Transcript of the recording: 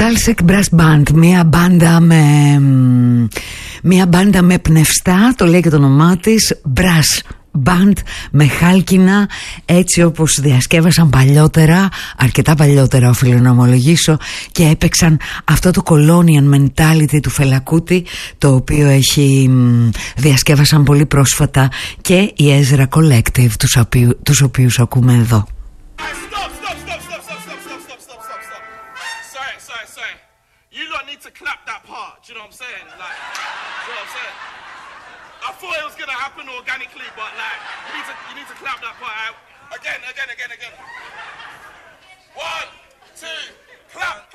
Salsek Brass Band, μια μπάντα με πνευστά, το λέει και το όνομά της, Brass Band, με χάλκινα, έτσι όπως διασκεύασαν παλιότερα, αρκετά παλιότερα οφείλω να ομολογήσω, και έπαιξαν αυτό το colonial mentality του Φελα Κούτι, το οποίο διασκεύασαν πολύ πρόσφατα και η Ezra Collective, τους οποίους ακούμε εδώ. You lot need to clap that part, do you know what I'm saying? Like, do you know what I'm saying? I thought it was gonna happen organically, but like, you need to clap that part out. Again. 1, 2, clap.